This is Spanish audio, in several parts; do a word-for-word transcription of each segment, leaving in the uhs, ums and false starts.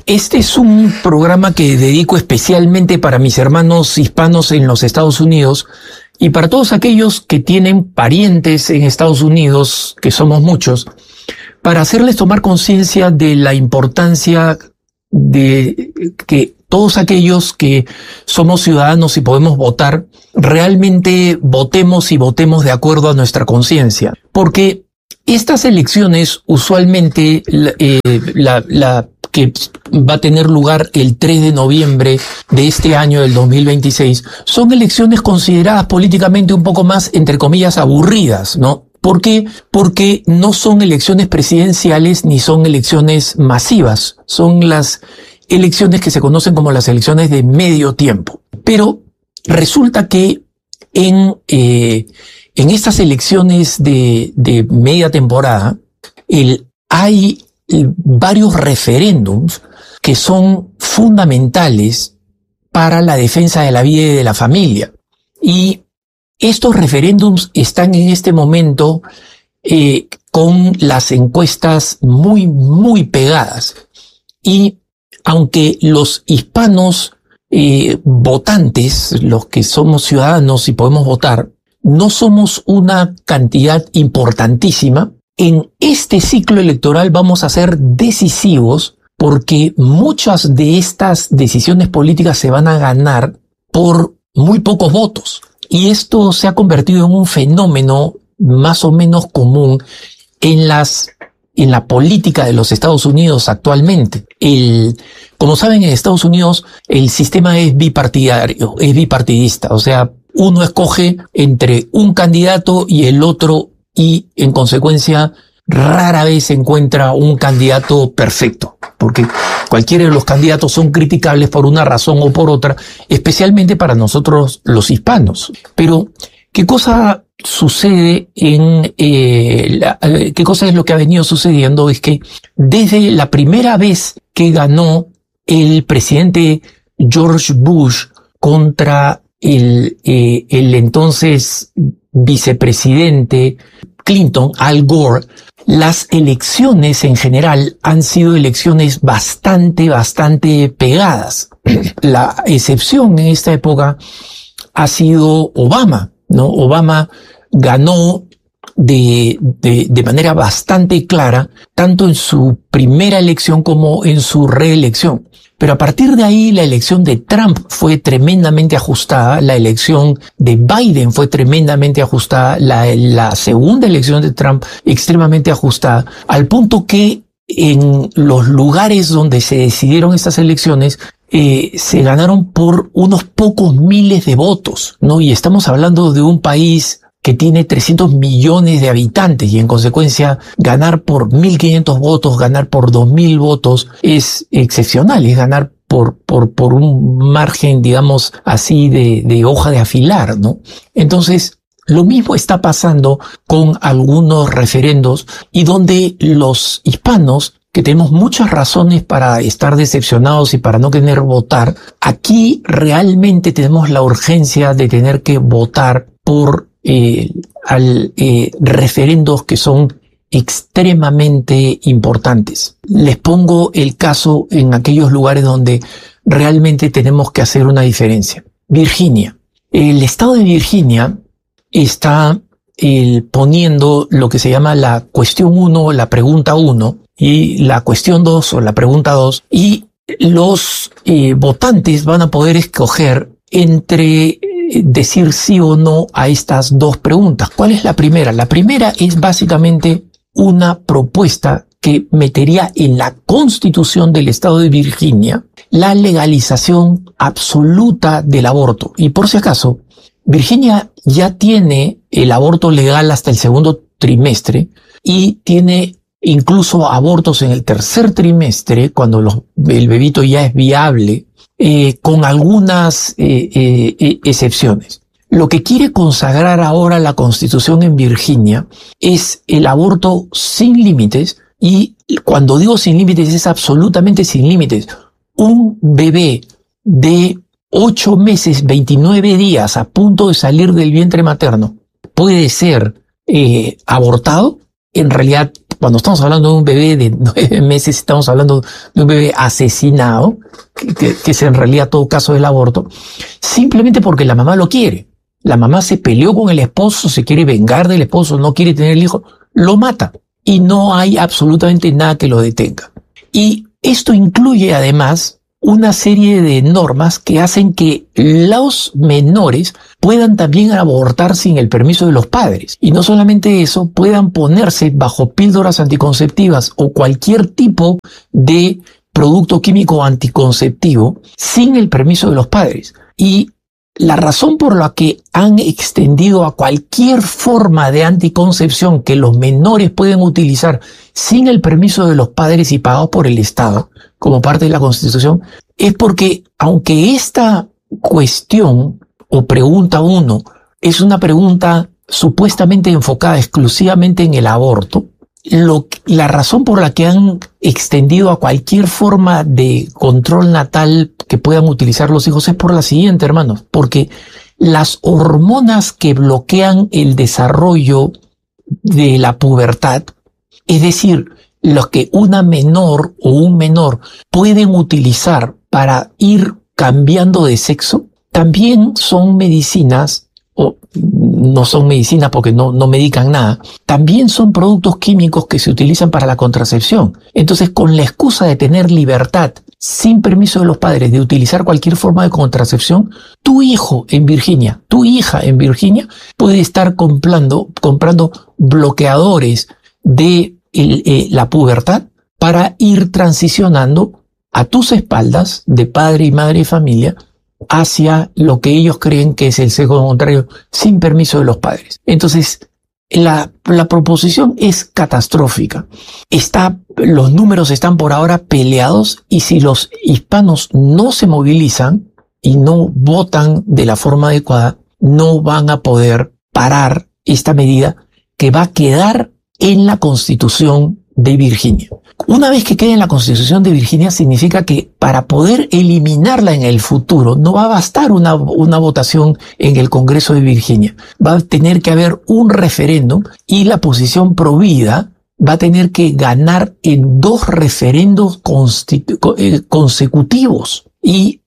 Este es un programa que dedico especialmente para mis hermanos hispanos en los Estados Unidos y para todos aquellos que tienen parientes en Estados Unidos, que somos muchos, para hacerles tomar conciencia de la importancia de que todos aquellos que somos ciudadanos y podemos votar, realmente votemos y votemos de acuerdo a nuestra conciencia. Porque estas elecciones usualmente, eh, la, la que va a tener lugar el tres de noviembre de este año del dos mil veintiséis, son elecciones consideradas políticamente un poco más, entre comillas, aburridas, ¿no? ¿Por qué? Porque no son elecciones presidenciales ni son elecciones masivas. Son las elecciones que se conocen como las elecciones de medio tiempo. Pero resulta que en, eh, en estas elecciones de, de media temporada, el, hay varios referéndums que son fundamentales para la defensa de la vida y de la familia. Y estos referéndums están en este momento eh, con las encuestas muy, muy pegadas. Y aunque los hispanos eh, votantes, los que somos ciudadanos y podemos votar, no somos una cantidad importantísima, en este ciclo electoral vamos a ser decisivos porque muchas de estas decisiones políticas se van a ganar por muy pocos votos. Y esto se ha convertido en un fenómeno más o menos común en las, en la política de los Estados Unidos actualmente. El, como saben, en Estados Unidos el sistema es bipartidario, es bipartidista. O sea, uno escoge entre un candidato y el otro y, en consecuencia, rara vez se encuentra un candidato perfecto, porque cualquiera de los candidatos son criticables por una razón o por otra, especialmente para nosotros los hispanos. Pero, ¿qué cosa sucede en, eh, la, qué cosa es lo que ha venido sucediendo? Es que desde la primera vez que ganó el presidente George Bush contra el, eh, el entonces vicepresidente Clinton, Al Gore, las elecciones en general han sido elecciones bastante, bastante pegadas. La excepción en esta época ha sido Obama, ¿no? Obama ganó de, de, de manera bastante clara, tanto en su primera elección como en su reelección. Pero a partir de ahí la elección de Trump fue tremendamente ajustada, la elección de Biden fue tremendamente ajustada, la, la segunda elección de Trump extremadamente ajustada, al punto que en los lugares donde se decidieron estas elecciones eh, se ganaron por unos pocos miles de votos, ¿no? Y estamos hablando de un país que tiene trescientos millones de habitantes y en consecuencia ganar por mil quinientos votos, ganar por dos mil votos es excepcional, es ganar por, por, por un margen, digamos así, de, de hoja de afilar, ¿no? Entonces, lo mismo está pasando con algunos referendos y donde los hispanos, que tenemos muchas razones para estar decepcionados y para no querer votar, aquí realmente tenemos la urgencia de tener que votar por Eh, al eh, referendos que son extremadamente importantes. Les pongo el caso en aquellos lugares donde realmente tenemos que hacer una diferencia. Virginia. El estado de Virginia está eh, poniendo lo que se llama la cuestión uno, la pregunta uno, y la cuestión dos o la pregunta dos, y los eh, votantes van a poder escoger entre decir sí o no a estas dos preguntas. ¿Cuál es la primera? La primera es básicamente una propuesta que metería en la Constitución del estado de Virginia la legalización absoluta del aborto. Y por si acaso, Virginia ya tiene el aborto legal hasta el segundo trimestre y tiene incluso abortos en el tercer trimestre, cuando los, el bebito ya es viable, Eh, con algunas eh, eh, excepciones. Lo que quiere consagrar ahora la Constitución en Virginia es el aborto sin límites, y cuando digo sin límites es absolutamente sin límites. Un bebé de ocho meses, veintinueve días a punto de salir del vientre materno puede ser eh, abortado. En realidad cuando estamos hablando de un bebé de nueve meses, estamos hablando de un bebé asesinado, que, que, que es en realidad todo caso del aborto, simplemente porque la mamá lo quiere. La mamá se peleó con el esposo, se quiere vengar del esposo, no quiere tener el hijo, lo mata. Y no hay absolutamente nada que lo detenga. Y esto incluye además una serie de normas que hacen que los menores puedan también abortar sin el permiso de los padres. Y no solamente eso, puedan ponerse bajo píldoras anticonceptivas o cualquier tipo de producto químico anticonceptivo sin el permiso de los padres. Y la razón por la que han extendido a cualquier forma de anticoncepción que los menores pueden utilizar sin el permiso de los padres y pagados por el Estado, como parte de la Constitución, es porque aunque esta cuestión o pregunta uno es una pregunta supuestamente enfocada exclusivamente en el aborto, Lo, la razón por la que han extendido a cualquier forma de control natal que puedan utilizar los hijos es por la siguiente, hermanos, porque las hormonas que bloquean el desarrollo de la pubertad, es decir, los que una menor o un menor pueden utilizar para ir cambiando de sexo, también son medicinas, o no son medicinas porque no, no medican nada, también son productos químicos que se utilizan para la contracepción. Entonces, con la excusa de tener libertad, sin permiso de los padres, de utilizar cualquier forma de contracepción, tu hijo en Virginia, tu hija en Virginia, puede estar comprando, comprando bloqueadores de el, eh, la pubertad para ir transicionando a tus espaldas, de padre y madre y familia, hacia lo que ellos creen que es el sexo contrario sin permiso de los padres. Entonces, la, la proposición es catastrófica. Está, los números están por ahora peleados y si los hispanos no se movilizan y no votan de la forma adecuada, no van a poder parar esta medida que va a quedar en la Constitución de Virginia. Una vez que quede en la Constitución de Virginia, significa que para poder eliminarla en el futuro no va a bastar una, una votación en el Congreso de Virginia. Va a tener que haber un referéndum y la posición pro vida va a tener que ganar en dos referendos eh, consecutivos. Y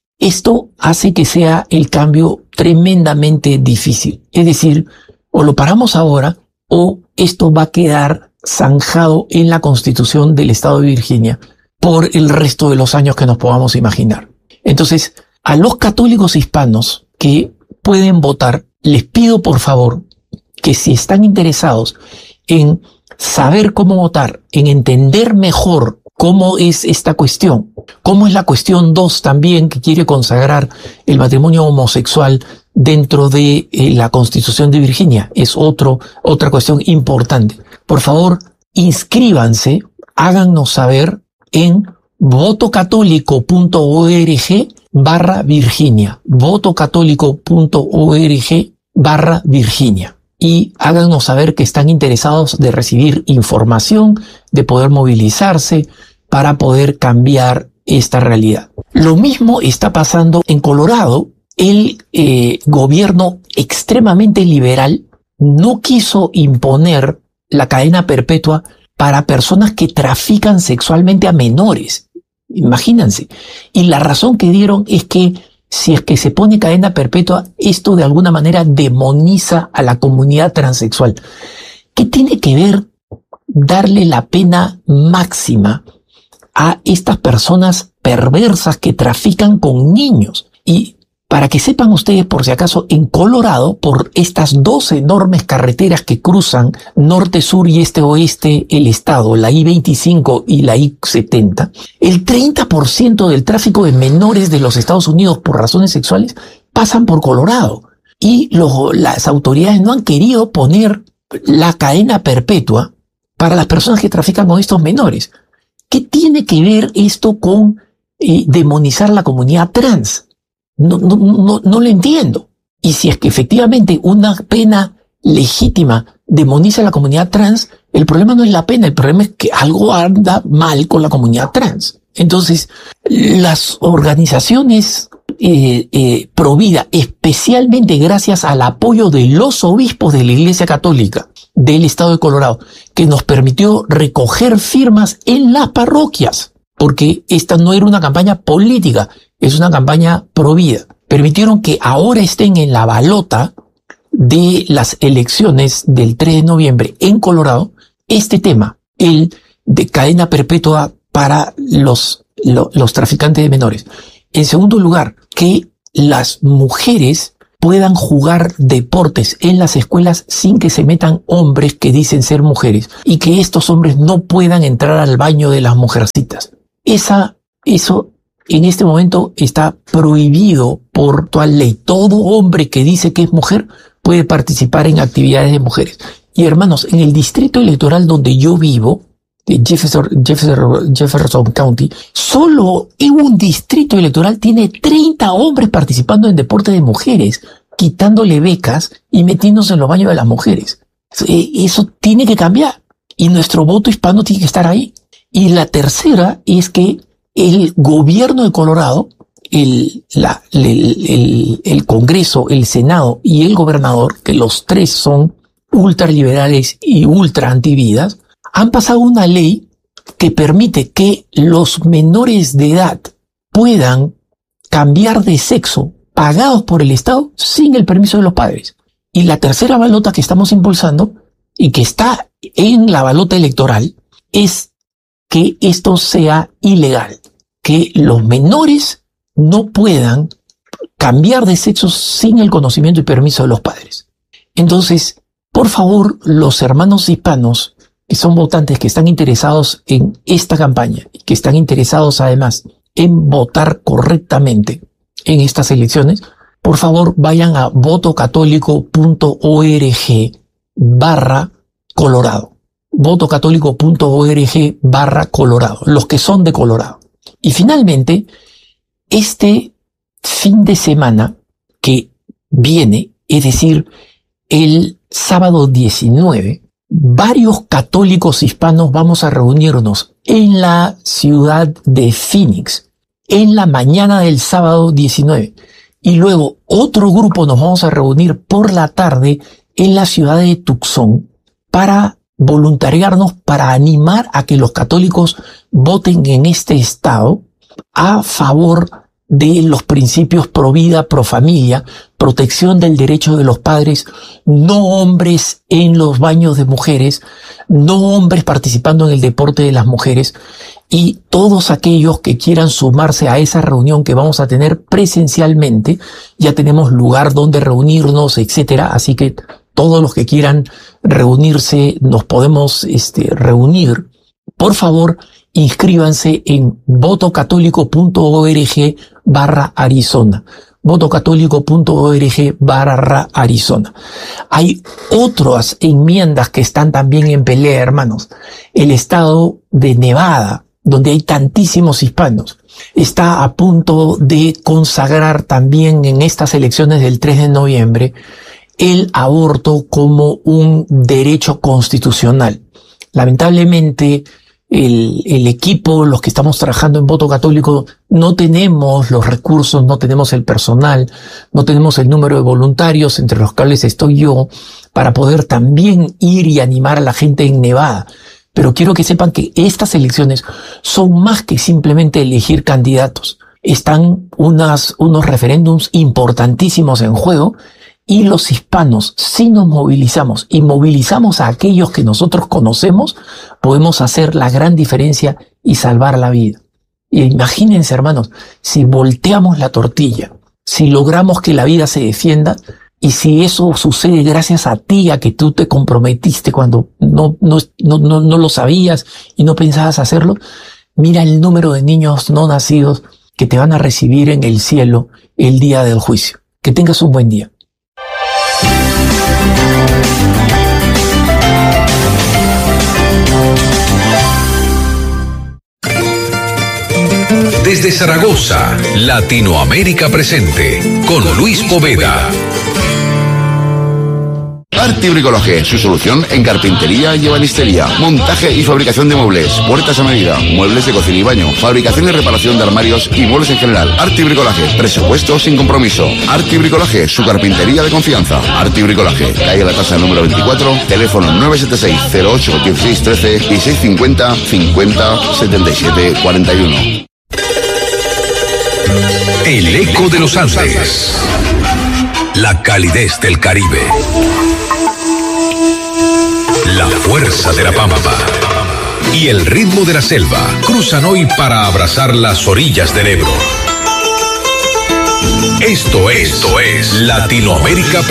esto hace que sea el cambio tremendamente difícil. Es decir, o lo paramos ahora o esto va a quedar zanjado en la Constitución del Estado de Virginia por el resto de los años que nos podamos imaginar. Entonces, a los católicos hispanos que pueden votar, les pido por favor que si están interesados en saber cómo votar, en entender mejor cómo es esta cuestión, cómo es la cuestión dos también que quiere consagrar el matrimonio homosexual dentro de eh, la Constitución de Virginia, es otro, otra cuestión importante. Por favor, inscríbanse, háganos saber en votocatólico.org barra Virginia, votocatólico.org barra Virginia. Y háganos saber que están interesados de recibir información, de poder movilizarse para poder cambiar esta realidad. Lo mismo está pasando en Colorado. El eh, gobierno extremadamente liberal no quiso imponer la cadena perpetua para personas que trafican sexualmente a menores. Imagínense. Y la razón que dieron es que si es que se pone cadena perpetua, esto de alguna manera demoniza a la comunidad transexual. ¿Qué tiene que ver darle la pena máxima a estas personas perversas que trafican con niños? Y para que sepan ustedes, por si acaso, en Colorado, por estas dos enormes carreteras que cruzan norte, sur y este-oeste el estado, la I veinticinco y la I setenta, el treinta por ciento del tráfico de menores de los Estados Unidos por razones sexuales pasan por Colorado. Y los, las autoridades no han querido poner la cadena perpetua para las personas que trafican con estos menores. ¿Qué tiene que ver esto con eh, demonizar la comunidad trans? No, no, no, no lo entiendo. Y si es que efectivamente una pena legítima demoniza a la comunidad trans, el problema no es la pena, el problema es que algo anda mal con la comunidad trans. Entonces, las organizaciones eh, eh, provida, especialmente gracias al apoyo de los obispos de la Iglesia Católica del Estado de Colorado, que nos permitió recoger firmas en las parroquias, porque esta no era una campaña política, es una campaña provida. Permitieron que ahora estén en la balota de las elecciones del tres de noviembre en Colorado este tema, el de cadena perpetua para los, lo, los traficantes de menores. En segundo lugar, que las mujeres puedan jugar deportes en las escuelas sin que se metan hombres que dicen ser mujeres y que estos hombres no puedan entrar al baño de las mujercitas. Esa, eso en este momento está prohibido por toda ley. Todo hombre que dice que es mujer puede participar en actividades de mujeres. Y hermanos, en el distrito electoral donde yo vivo, de Jefferson, Jefferson, Jefferson County, solo en un distrito electoral tiene treinta hombres participando en deporte de mujeres, quitándole becas y metiéndose en los baños de las mujeres. Eso tiene que cambiar y nuestro voto hispano tiene que estar ahí. Y la tercera es que el gobierno de Colorado, el, la, el, el, el Congreso, el Senado y el gobernador, que los tres son ultraliberales y ultra antividas, han pasado una ley que permite que los menores de edad puedan cambiar de sexo pagados por el Estado sin el permiso de los padres. Y la tercera balota que estamos impulsando y que está en la balota electoral es que esto sea ilegal, que los menores no puedan cambiar de sexo sin el conocimiento y permiso de los padres. Entonces, por favor, los hermanos hispanos que son votantes que están interesados en esta campaña y que están interesados además en votar correctamente en estas elecciones, por favor vayan a votocatólico.org barra Colorado. votocatólico.org barra Colorado, los que son de Colorado. Y finalmente, este fin de semana que viene, es decir, el sábado diecinueve, varios católicos hispanos vamos a reunirnos en la ciudad de Phoenix en la mañana del sábado diecinueve. Y luego otro grupo nos vamos a reunir por la tarde en la ciudad de Tucson para voluntariarnos, para animar a que los católicos voten en este estado a favor de los principios pro vida, pro familia, protección del derecho de los padres, no hombres en los baños de mujeres, no hombres participando en el deporte de las mujeres, y todos aquellos que quieran sumarse a esa reunión que vamos a tener presencialmente. Ya tenemos lugar donde reunirnos, etcétera, así que todos los que quieran reunirse nos podemos este, reunir. Por favor, inscríbanse en votocatólico.org barra Arizona. votocatólico.org barra Arizona. Hay otras enmiendas que están también en pelea, hermanos. El estado de Nevada, donde hay tantísimos hispanos, está a punto de consagrar también en estas elecciones del tres de noviembre el aborto como un derecho constitucional. Lamentablemente, El, el equipo, los que estamos trabajando en Voto Católico, no tenemos los recursos, no tenemos el personal, no tenemos el número de voluntarios, entre los cuales estoy yo, para poder también ir y animar a la gente en Nevada. Pero quiero que sepan que estas elecciones son más que simplemente elegir candidatos. Están unas, unos referéndums importantísimos en juego. Y los hispanos, si nos movilizamos y movilizamos a aquellos que nosotros conocemos, podemos hacer la gran diferencia y salvar la vida. Y imagínense, hermanos, si volteamos la tortilla, si logramos que la vida se defienda, y si eso sucede gracias a ti, a que tú te comprometiste cuando no, no, no, no, no lo sabías y no pensabas hacerlo, mira el número de niños no nacidos que te van a recibir en el cielo el día del juicio. Que tengas un buen día. Desde Zaragoza, Latinoamérica Presente, con Luis Poveda. Arti Bricolaje, su solución en carpintería y ebanistería, montaje y fabricación de muebles, puertas a medida, muebles de cocina y baño, fabricación y reparación de armarios y muebles en general. Arti Bricolaje, presupuesto sin compromiso. Arti Bricolaje, su carpintería de confianza. Arti Bricolaje, calle La Tasa número veinticuatro, teléfono nueve siete seis, cero ocho, dieciséis trece y seis cincuenta, cincuenta, setenta y siete, cuarenta y uno. El eco de los Andes. La calidez del Caribe. La fuerza de la Pampa y el ritmo de la selva cruzan hoy para abrazar las orillas del Ebro. Esto es, Esto es Latinoamérica.